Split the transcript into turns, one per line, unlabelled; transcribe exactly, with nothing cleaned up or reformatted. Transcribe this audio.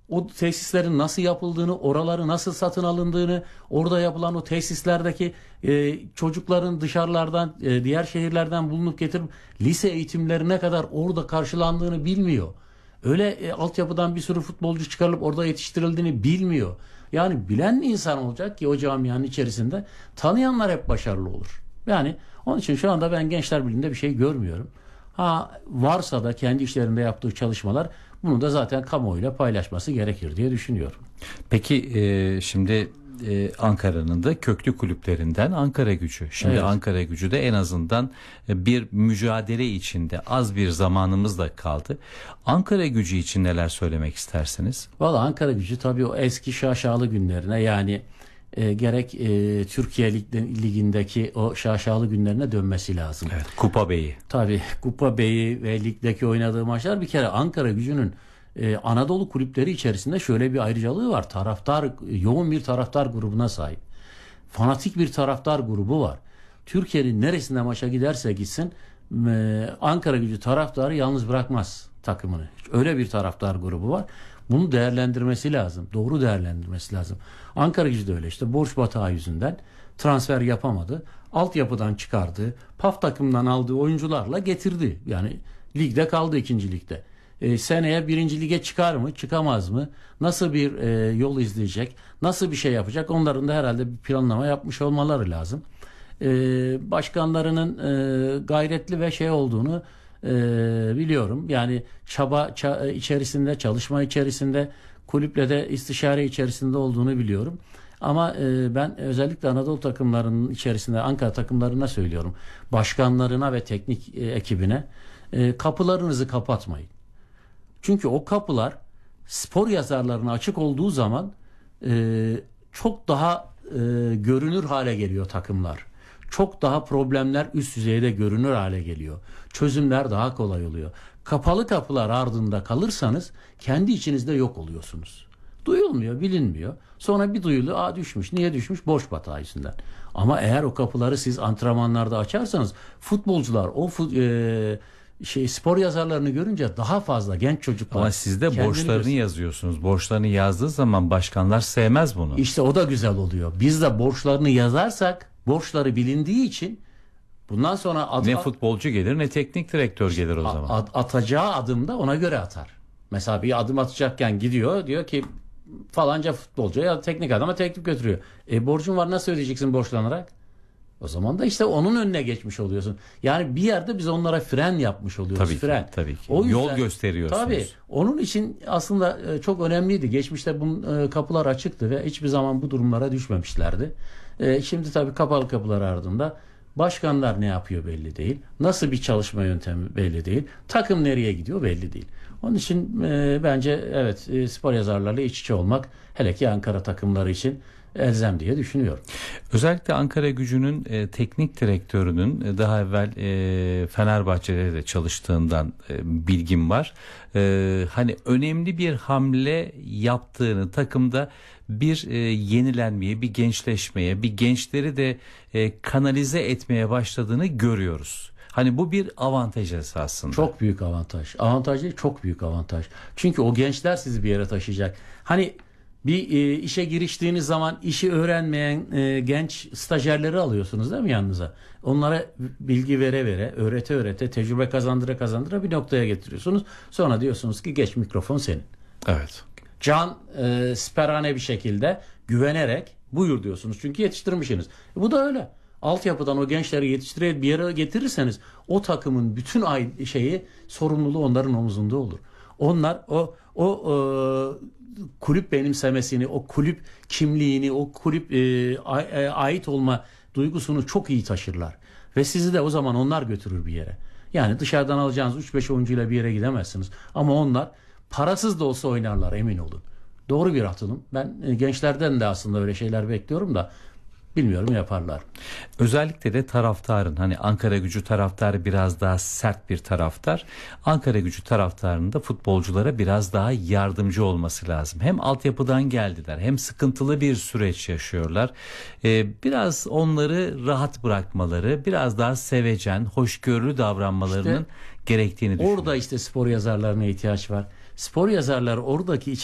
o tesislerin nasıl yapıldığını, oraları nasıl satın alındığını, orada yapılan o tesislerdeki e, çocukların dışarılardan, e, diğer şehirlerden bulunup getirip lise eğitimlerine kadar orada karşılandığını bilmiyor. Öyle e, altyapıdan bir sürü futbolcu çıkarılıp orada yetiştirildiğini bilmiyor. Yani bilen insan olacak ki o camianın içerisinde, tanıyanlar hep başarılı olur. Yani onun için şu anda ben Gençler Birliği'nde bir şey görmüyorum. Ha varsa da kendi işlerinde yaptığı çalışmalar, bunu da zaten kamuoyuyla paylaşması gerekir diye düşünüyorum.
Peki e, şimdi e, Ankara'nın da köklü kulüplerinden Ankaragücü. Şimdi
Evet.
Ankaragücü de en azından bir mücadele içinde, az bir zamanımız da kaldı. Ankaragücü için neler söylemek istersiniz?
Valla Ankaragücü tabii o eski şaşalı günlerine, yani e, gerek e, Türkiye Lig, Ligi'ndeki o şaşalı günlerine dönmesi lazım.
Evet, Kupa Bey'i.
Tabii Kupa Bey'i ve ligdeki oynadığı maçlar, bir kere Ankaragücü'nün e, Anadolu kulüpleri içerisinde şöyle bir ayrıcalığı var. Taraftar, yoğun bir taraftar grubuna sahip. Fanatik bir taraftar grubu var. Türkiye'nin neresinde maça giderse gitsin e, Ankaragücü taraftarı yalnız bırakmaz takımını. Öyle bir taraftar grubu var. Bunu değerlendirmesi lazım. Doğru değerlendirmesi lazım. Ankaragücü de öyle işte. Borç batağı yüzünden transfer yapamadı. Altyapıdan çıkardı. P A F takımından aldığı oyuncularla getirdi. Yani ligde kaldı, ikinci ligde. E, seneye birinci lige çıkar mı? Çıkamaz mı? Nasıl bir e, yol izleyecek? Nasıl bir şey yapacak? Onların da herhalde bir planlama yapmış olmaları lazım. E, başkanlarının e, gayretli ve şey olduğunu e, biliyorum. Yani çaba ça, içerisinde, çalışma içerisinde, kulüple de istişare içerisinde olduğunu biliyorum. Ama e, ben özellikle Anadolu takımlarının içerisinde, Ankara takımlarına söylüyorum. Başkanlarına ve teknik e, ekibine e, kapılarınızı kapatmayın. Çünkü o kapılar spor yazarlarına açık olduğu zaman e, çok daha e, görünür hale geliyor takımlar. Çok daha problemler üst düzeyde görünür hale geliyor. Çözümler daha kolay oluyor. Kapalı kapılar ardında kalırsanız kendi içinizde yok oluyorsunuz. Duyulmuyor, bilinmiyor. Sonra bir duyulu, aa düşmüş. Niye düşmüş? Borç batağı yüzünden. Ama eğer o kapıları siz antrenmanlarda açarsanız, futbolcular o fut, e, şey spor yazarlarını görünce daha fazla genç çocuklar.
Ama siz de borçlarını
göster-
yazıyorsunuz. Borçlarını yazdığı zaman başkanlar sevmez bunu.
İşte o da güzel oluyor. Biz de borçlarını yazarsak, borçları bilindiği için bundan sonra ad-
Ne futbolcu gelir ne teknik direktör gelir o zaman.
At, atacağı adımda ona göre atar. Mesela bir adım atacakken gidiyor, diyor ki falanca futbolcu ya teknik adama teklif götürüyor. E borcun var, nasıl ödeyeceksin borçlanarak? O zaman da işte onun önüne geçmiş oluyorsun. Yani bir yerde biz onlara fren yapmış oluyoruz.
Tabii
fren.
ki, tabii ki.
O yüzden,
Yol gösteriyorsunuz.
Tabii. Onun için aslında çok önemliydi. Geçmişte bunun kapılar açıktı ve hiçbir zaman bu durumlara düşmemişlerdi. Şimdi tabii kapalı kapılar ardında başkanlar ne yapıyor belli değil. Nasıl bir çalışma yöntemi belli değil. Takım nereye gidiyor belli değil. Onun için e, bence evet e, spor yazarlarıyla iç içe olmak, hele ki Ankara takımları için elzem diye düşünüyorum.
Özellikle Ankaragücü'nün e, teknik direktörünün e, daha evvel e, Fenerbahçe'de de çalıştığından e, bilgim var. E, hani önemli bir hamle yaptığını, takımda bir e, yenilenmeye, bir gençleşmeye, bir gençleri de e, kanalize etmeye başladığını görüyoruz. Hani bu bir avantaj esasında.
Çok büyük avantaj. Avantaj değil, çok büyük avantaj. Çünkü o gençler sizi bir yere taşıyacak. Hani bir e, işe giriştiğiniz zaman işi öğrenmeyen e, genç stajyerleri alıyorsunuz değil mi yanınıza? Onlara bilgi vere vere, öğrete öğrete, tecrübe kazandıra kazandıra bir noktaya getiriyorsunuz. Sonra diyorsunuz ki geç, mikrofon senin.
Evet.
Can e, siperhane bir şekilde güvenerek buyur diyorsunuz. Çünkü yetiştirmişsiniz. E, bu da öyle. Altyapıdan o gençleri yetiştirip bir yere getirirseniz o takımın bütün ay şeyi, sorumluluğu onların omuzunda olur. Onlar o o e, kulüp benimsemesini, o kulüp kimliğini, o kulüp e, a, e, ait olma duygusunu çok iyi taşırlar. Ve sizi de o zaman onlar götürür bir yere. Yani dışarıdan alacağınız üç beş oyuncuyla bir yere gidemezsiniz. Ama onlar parasız da olsa oynarlar, emin olun. Doğru bir atılım. Ben e, gençlerden de aslında öyle şeyler bekliyorum da bilmiyorum, yaparlar.
Özellikle de taraftarın, hani Ankaragücü taraftarı biraz daha sert bir taraftar. Ankaragücü taraftarının da futbolculara biraz daha yardımcı olması lazım. Hem altyapıdan geldiler, hem sıkıntılı bir süreç yaşıyorlar. Ee, biraz onları rahat bırakmaları, biraz daha sevecen, hoşgörülü davranmalarının
İşte
gerektiğini düşünüyorum.
orada işte spor yazarlarına ihtiyaç var. Spor yazarları oradaki